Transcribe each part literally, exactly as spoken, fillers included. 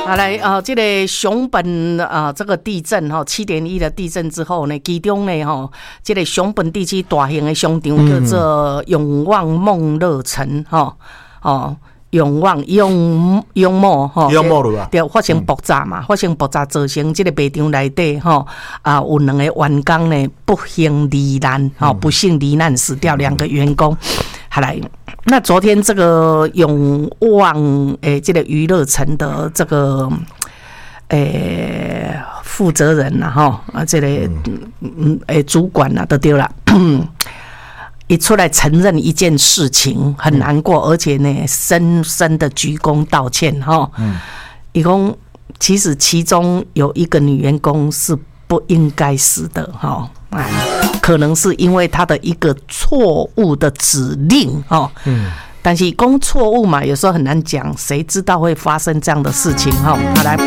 好来啊、呃，这个熊本啊、呃，这个地震哈，七点一的地震之后呢，其中呢哈，这个熊本地区大型的商场叫做永旺梦乐城哈，哦。永旺永永茂吼， 永茂了吧？ 对，发生爆炸嘛，发生爆炸造成这个卖场内底吼啊，有两个员工呢不幸罹难，吼不幸罹难死掉两个员工。好来，那昨天这个永旺诶，这个娱乐城的这个诶负责人呐，哈啊，这个嗯诶主管呐都丢了。一出来承认一件事情很难过，而且呢，深深的鞠躬道歉哈。嗯，一共其实其中有一个女员工是不应该死的哈，啊，可能是因为她的一个错误的指令哈。嗯，但是讲错误嘛，有时候很难讲，谁知道会发生这样的事情哈？好来。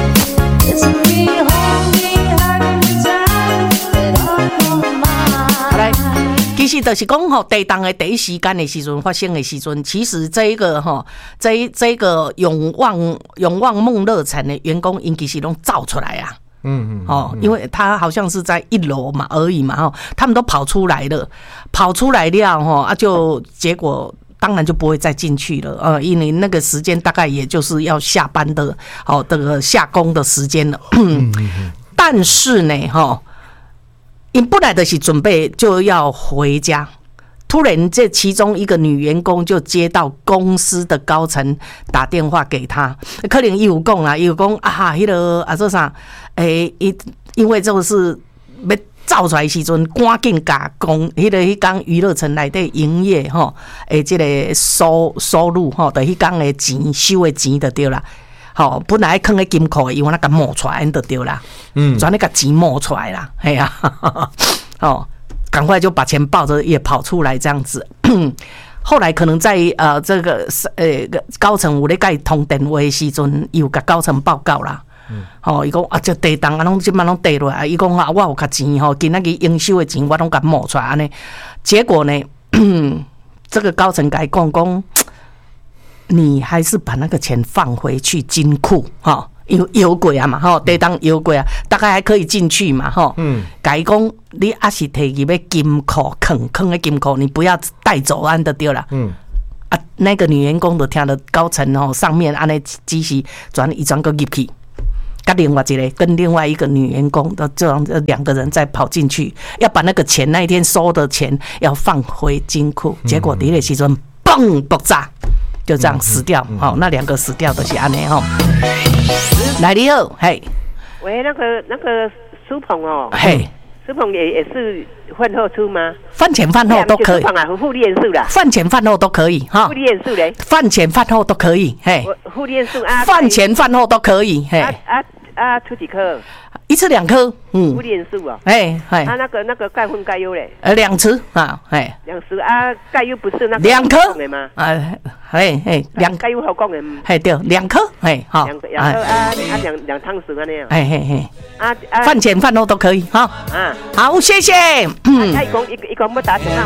好来。其实就是讲吼，地震的第一时间的时阵发生的时阵，其实这一个吼，这这个永旺永旺梦乐城的员工，因其实拢造出来啊。嗯嗯。哦，因为他好像是在一楼嘛而已嘛，吼，他们都跑出来了，跑出来了吼啊，就结果当然就不会再进去了，呃，因为那个时间大概也就是要下班的，哦，这个下工的时间了。但是呢，哈。因本来就是准备就要回家，突然这其中一个女员工就接到公司的高层打电话给她，可能伊有讲啦，伊有讲啊，迄个啊做啥？诶，因因为这个是要走出来时阵，赶紧甲公迄个迄间娱乐城内底营业吼，诶，这个收收入吼，就迄间的钱收的钱就对啦。好，本来放在金库，因为那个冒出来就对啦，嗯，转那个钱冒出来啦，哎呀，哦，赶快就把钱抱着也跑出来这样子。后来可能在呃这个呃高层有咧甲伊通电话的时阵，有甲高层报告啦。嗯，吼，伊讲啊，这地动啊，拢即摆拢跌落来。伊讲啊，我有较钱吼，今仔日应收的钱我拢甲冒出来安尼。结果呢，这个高层甲伊讲讲。你还是把那个钱放回去金库哈，有有鬼啊嘛哈，地当有鬼啊，大概还可以进去嘛哈。嗯，改讲你还是摕去要金库坑坑的金库，你不要带走安的对了。嗯，啊，那个女员工就听了高层哦上面安尼指示，转一转个入去，跟另外一个跟另外一个女员工的这样两个人再跑进去，要把那个钱那一天收的钱要放回金库，结果第一个时阵嘣爆炸。就这样死掉，好、嗯嗯，那两个死掉的是安尼哈。来你好，嘿， 喂，那个那个苏鹏哦， 嘿， 苏鹏也也是饭后出吗？ 饭前饭后都可以。 苏鹏啊，护理素啦。 饭前饭后都可以哈。 护理素嘞。 饭前饭后都可以，嘿。 护理素啊。 饭前饭后都可以，嘿。 啊啊啊！出几颗？ 一次两颗，嗯。 护理素啊。 哎哎。 啊，那个那个钙混钙优嘞。 呃，两次啊，哎。 两次啊，钙优不是那个。 两颗的吗？ 啊，哎哎，两钙优好讲的。 哎对，两颗，哎好。 两两颗啊啊两两汤匙啊那样。 哎嘿嘿。 啊啊。 饭前饭后都可以哈。啊。好，谢谢。 嗯。他一共一一共要打几趟？